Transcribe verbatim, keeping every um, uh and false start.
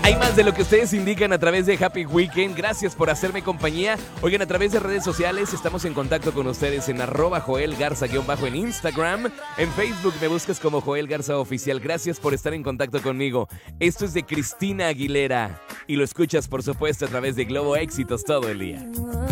Hay más de lo que ustedes indican a través de Happy Weekend. Gracias por hacerme compañía. Oigan, a través de redes sociales estamos en contacto con ustedes en arroba Joel Garza-bajo en Instagram. En Facebook me buscas como Joel Garza Oficial. Gracias por estar en contacto conmigo. Esto es de Cristina Aguilera y lo escuchas, por supuesto, a través de Globo Éxitos todo el día.